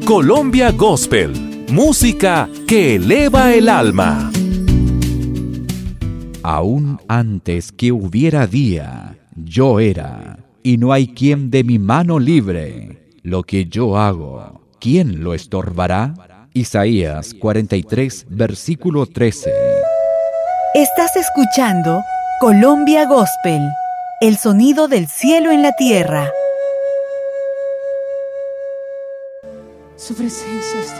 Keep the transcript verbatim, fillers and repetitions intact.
Colombia Gospel, música que eleva el alma. Aún antes que hubiera día, yo era, y no hay quien de mi mano libre. Lo que yo hago, ¿quién lo estorbará? Isaías cuarenta y tres, versículo trece. Estás escuchando Colombia Gospel, el sonido del cielo en la tierra. Su presencia está